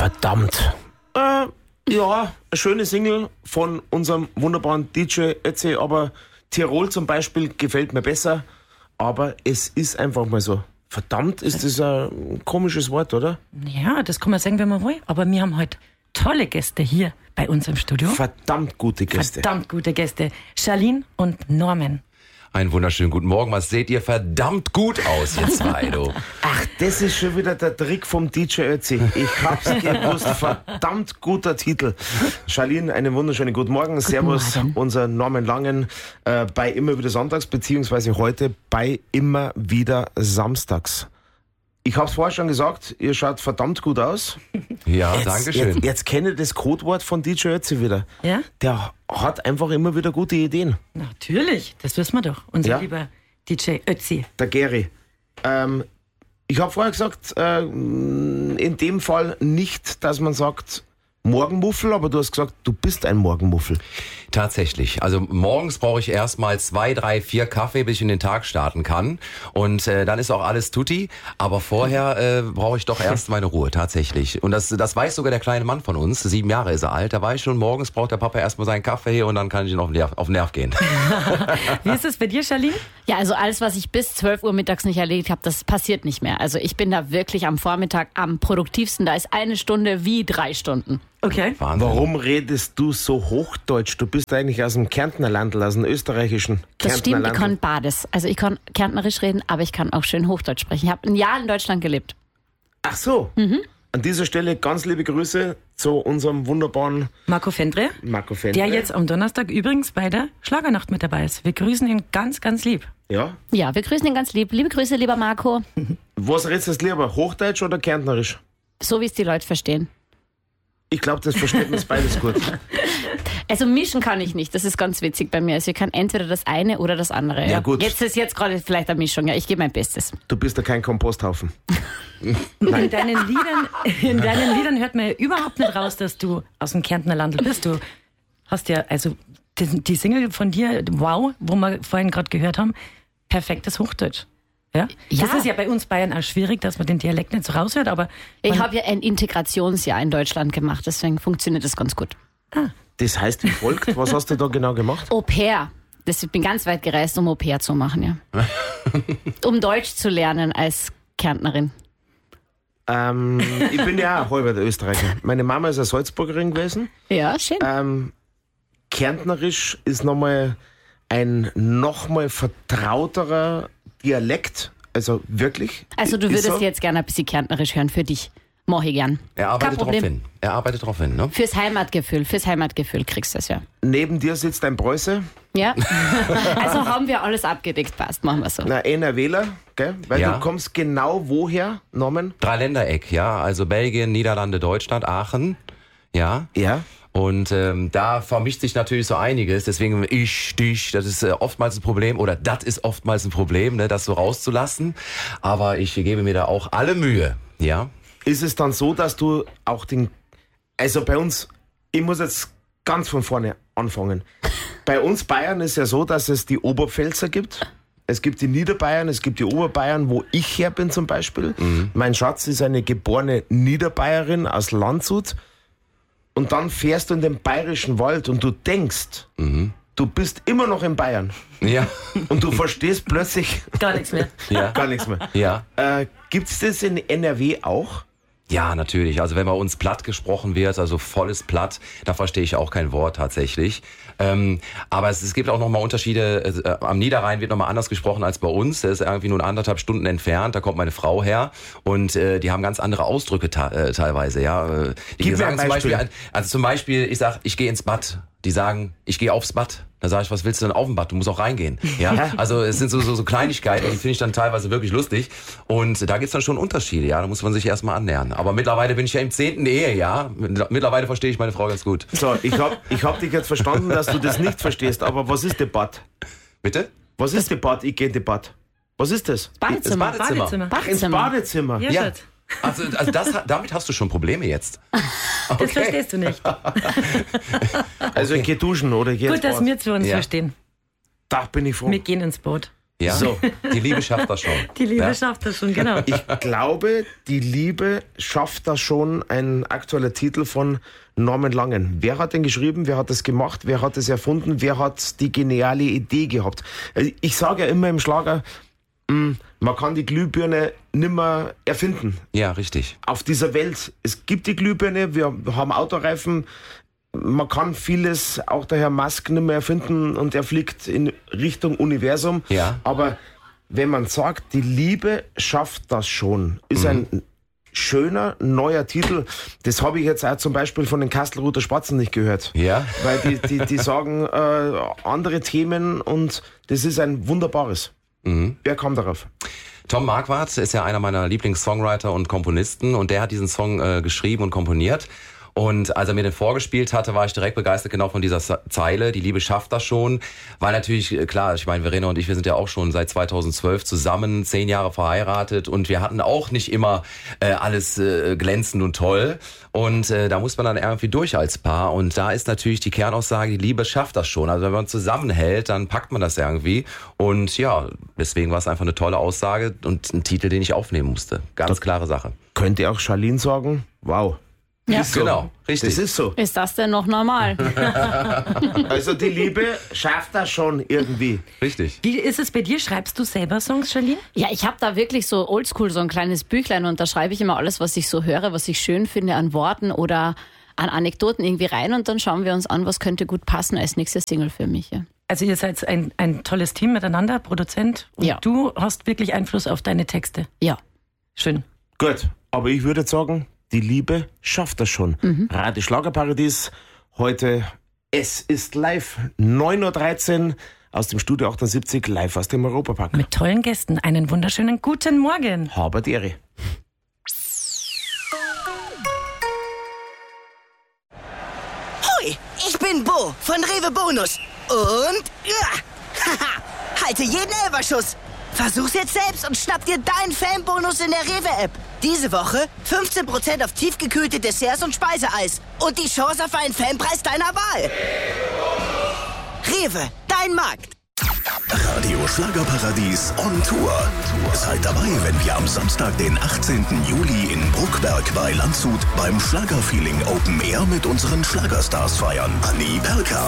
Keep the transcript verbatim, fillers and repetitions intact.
Verdammt. Äh, ja, eine schöne Single von unserem wunderbaren D J Ötzi, aber Tirol zum Beispiel gefällt mir besser. Aber es ist einfach mal so. Verdammt, ist das ein komisches Wort, oder? Ja, das kann man sagen, wenn man will. Aber wir haben heute tolle Gäste hier bei uns im Studio. Verdammt gute Gäste. Verdammt gute Gäste. Charlene und Norman. Einen wunderschönen guten Morgen. Was seht ihr verdammt gut aus, ihr zwei, du? Ach, das ist schon wieder der Trick vom D J Ötzi. Ich hab's gewusst. Verdammt guter Titel. Charlene, einen wunderschönen guten Morgen. Guten Servus, Morgen. Unser Norman Langen äh, bei Immer wieder Sonntags, beziehungsweise heute bei Immer wieder Samstags. Ich hab's vorher schon gesagt, ihr schaut verdammt gut aus. Ja, jetzt, danke schön. Jetzt, jetzt kenne ich das Codewort von D J Ötzi wieder. Ja? Der hat einfach immer wieder gute Ideen. Natürlich, das wissen wir doch. Unser Ja. lieber D J Ötzi. Der Gary. Ähm, ich habe vorher gesagt, äh, in dem Fall nicht, dass man sagt Morgenmuffel, aber du hast gesagt, du bist ein Morgenmuffel. Tatsächlich. Also morgens brauche ich erstmal zwei, drei, vier Kaffee, bis ich in den Tag starten kann. Und äh, dann ist auch alles tutti. Aber vorher äh, brauche ich doch erst meine Ruhe, tatsächlich. Und das, das weiß sogar der kleine Mann von uns. Sieben Jahre ist er alt. Da weiß schon, morgens braucht der Papa erstmal seinen Kaffee und dann kann ich ihn auf den Nerv, auf den Nerv gehen. Wie ist es bei dir, Charlene? Ja, also alles, was ich bis zwölf Uhr mittags nicht erledigt habe, das passiert nicht mehr. Also ich bin da wirklich am Vormittag am produktivsten. Da ist eine Stunde wie drei Stunden. Okay. Wahnsinn. Warum redest du so Hochdeutsch? Du bist eigentlich aus dem Kärntner Landl, aus dem österreichischen Das Kärntner stimmt, ich Landl. kann beides. Also ich kann kärntnerisch reden, aber ich kann auch schön Hochdeutsch sprechen. Ich habe ein Jahr in Deutschland gelebt. Ach so. Mhm. An dieser Stelle ganz liebe Grüße zu unserem wunderbaren Marco Fendre, Marco Fendre. der jetzt am Donnerstag übrigens bei der Schlagernacht mit dabei ist. Wir grüßen ihn ganz, ganz lieb. Ja. Ja, wir grüßen ihn ganz lieb. Liebe Grüße, lieber Marco. Was redest du lieber, Hochdeutsch oder Kärntnerisch? So wie es die Leute verstehen. Ich glaube, das versteht uns beides gut. Also mischen kann ich nicht, das ist ganz witzig bei mir. Also ich kann entweder das eine oder das andere. Ja, gut. Jetzt ist jetzt gerade vielleicht eine Mischung, ja, ich gebe mein Bestes. Du bist ja kein Komposthaufen. In deinen, Liedern, in deinen Liedern hört man ja überhaupt nicht raus, dass du aus dem Kärntner Landl bist. Du hast ja, also die, die Single von dir, wow, wo wir vorhin gerade gehört haben, perfektes Hochdeutsch. Ja? Ja. Das ist ja bei uns Bayern auch schwierig, dass man den Dialekt nicht so raushört, aber Ich man- habe ja ein Integrationsjahr in Deutschland gemacht, deswegen funktioniert das ganz gut. Das heißt wie folgt, was hast du da genau gemacht? Au pair. Das, ich bin ganz weit gereist, um Au pair zu machen, ja. Um Deutsch zu lernen als Kärntnerin. Ähm, ich bin ja auch halber der Österreicher. Meine Mama ist eine Salzburgerin gewesen. Ja, schön. Ähm, Kärntnerisch ist nochmal ein nochmal vertrauterer Dialekt. Also wirklich. Also du Ist würdest so. jetzt gerne ein bisschen Kärntnerisch hören für dich. Mach ich gern. Er arbeitet Kein drauf Problem. hin. Er arbeitet drauf hin, ne? Fürs Heimatgefühl, fürs Heimatgefühl kriegst du das ja. Neben dir sitzt ein Preuße, Ja? Also haben wir alles abgedeckt, passt, machen wir so. na, einer Wähler, gell? Weil Ja. du kommst genau woher, Norman? Dreiländereck, ja. Also Belgien, Niederlande, Deutschland, Aachen. Ja. Ja. Und ähm, da vermischt sich natürlich so einiges. Deswegen ich, dich, das ist äh, oftmals ein Problem. Oder das ist oftmals ein Problem, ne, das so rauszulassen. Aber ich gebe mir da auch alle Mühe, ja. Ist es dann so, dass du auch den, also bei uns, ich muss jetzt ganz von vorne anfangen. Bei uns Bayern ist ja so, dass es die Oberpfälzer gibt. Es gibt die Niederbayern, es gibt die Oberbayern, wo ich her bin zum Beispiel. Mhm. Mein Schatz ist eine geborene Niederbayerin aus Landshut. Und dann fährst du in den bayerischen Wald und du denkst, Mhm. du bist immer noch in Bayern. Ja. Und du verstehst plötzlich gar nichts mehr. Ja. gar nichts mehr. Ja. Äh, gibt's das in N R W auch? Ja, natürlich. Also wenn bei uns platt gesprochen wird, also volles Platt, da verstehe ich auch kein Wort tatsächlich. Ähm, aber es, es gibt auch nochmal Unterschiede. Äh, am Niederrhein wird nochmal anders gesprochen als bei uns. Der ist irgendwie nur anderthalb Stunden entfernt. Da kommt meine Frau her und äh, die haben ganz andere Ausdrücke ta- äh, teilweise. Ja, äh, die Gib mir sagen ein zum Beispiel, Beispiel. also zum Beispiel, ich sag, ich gehe ins Bad. Die sagen, ich gehe aufs Bad. Da sage ich, was willst du denn auf dem Bad? Du musst auch reingehen. Ja, also es sind so, so, so Kleinigkeiten, die finde ich dann teilweise wirklich lustig. Und da gibt's dann schon Unterschiede, ja. Da muss man sich erstmal annähern. Aber mittlerweile bin ich ja im zehnten Ehejahr. Mittlerweile verstehe ich meine Frau ganz gut. So, ich hab, ich hab dich jetzt verstanden, dass du das nicht verstehst, aber was ist Debatt? Bitte? Was ist Debatt? Ich gehe Debatt. Was ist das? Badezimmer. Das Badezimmer. Badezimmer. Ach, ins Badezimmer. Ja, Ja. Schatz. Also, also das, damit hast du schon Probleme jetzt. Das verstehst du nicht. Also ich gehe duschen oder ich geh ins Gut, dass Bad. wir zu uns Ja. verstehen. Da bin ich froh. Wir gehen ins Boot. Ja, So. die Liebe schafft das schon. Die Liebe ja? schafft das schon, genau. Ich glaube, die Liebe schafft das schon, ein aktueller Titel von Norman Langen. Wer hat den geschrieben? Wer hat das gemacht? Wer hat das erfunden? Wer hat die geniale Idee gehabt? Ich sage ja immer im Schlager, man kann die Glühbirne nimmer erfinden. Ja, richtig. Auf dieser Welt, es gibt die Glühbirne, wir haben Autoreifen, man kann vieles, auch der Herr Musk, nicht mehr erfinden und er fliegt in Richtung Universum. Ja. Aber wenn man sagt, die Liebe schafft das schon, ist mhm. ein schöner, neuer Titel. Das habe ich jetzt auch zum Beispiel von den Kastelruther Spatzen nicht gehört. Ja. Weil die, die, die sagen äh, andere Themen und das ist ein wunderbares. Mhm. Wer kam darauf? Tom Marquardt ist ja einer meiner Lieblings-Songwriter und Komponisten und der hat diesen Song äh, geschrieben und komponiert. Und als er mir den vorgespielt hatte, war ich direkt begeistert genau von dieser Zeile. Die Liebe schafft das schon. Weil natürlich, klar, ich meine, Verena und ich, wir sind ja auch schon seit zweitausendzwölf zusammen, zehn Jahre verheiratet. Und wir hatten auch nicht immer äh, alles äh, glänzend und toll. Und äh, da muss man dann irgendwie durch als Paar. Und da ist natürlich die Kernaussage, die Liebe schafft das schon. Also wenn man zusammenhält, dann packt man das irgendwie. Und ja, deswegen war es einfach eine tolle Aussage und ein Titel, den ich aufnehmen musste. Ganz das klare Sache. Könnte auch Charlene sagen, wow. Ja. Ist so. Genau, richtig. Das ist so. Ist das denn noch normal? Also die Liebe schafft das schon irgendwie. Richtig. Wie ist es bei dir? Schreibst du selber Songs, Charlene? Ja, ich habe da wirklich so oldschool, so ein kleines Büchlein und da schreibe ich immer alles, was ich so höre, was ich schön finde an Worten oder an Anekdoten irgendwie rein und dann schauen wir uns an, was könnte gut passen als nächstes Single für mich. Ja. Also ihr seid ein, ein tolles Team miteinander, Produzent und ja. du hast wirklich Einfluss auf deine Texte. Ja. Schön. Gut, aber ich würde sagen, die Liebe schafft das schon. Mhm. Radio Schlagerparadies, heute Es ist live, neun Uhr dreizehn aus dem Studio achtundsiebzig, live aus dem Europapark. Mit tollen Gästen, einen wunderschönen guten Morgen. Habert Ehre. Hoi, ich bin Bo von Rewe Bonus und ja, haha, halte jeden Elferschuss. Versuch's jetzt selbst und schnapp dir deinen Fanbonus in der Rewe-App. Diese Woche fünfzehn Prozent auf tiefgekühlte Desserts und Speiseeis. Und die Chance auf einen Fanpreis deiner Wahl. Rewe, dein Markt. Radio Schlagerparadies on Tour. Seid dabei, wenn wir am Samstag, den achtzehnten Juli in Bruckberg bei Landshut beim Schlagerfeeling Open Air mit unseren Schlagerstars feiern. Anni Perka,